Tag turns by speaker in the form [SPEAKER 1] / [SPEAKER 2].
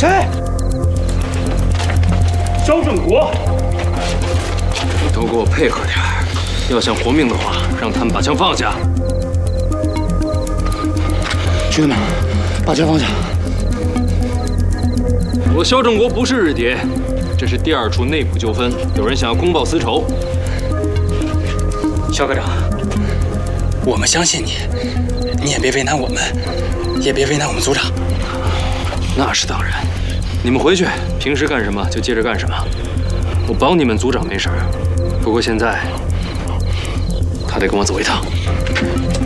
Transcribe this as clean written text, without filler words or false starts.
[SPEAKER 1] 谁？肖正国，
[SPEAKER 2] 你都给我配合点儿！要想活命的话，让他们把枪放下。
[SPEAKER 1] 兄弟们，把枪放下！
[SPEAKER 2] 我肖正国不是日谍，这是第2处内部纠纷，有人想要公报私仇。
[SPEAKER 3] 肖科长，我们相信你，你也别为难我们，也别为难我们组长。
[SPEAKER 2] 那是当然，你们回去，平时干什么就接着干什么。我保你们组长没事儿，不过现在他得跟我走一趟。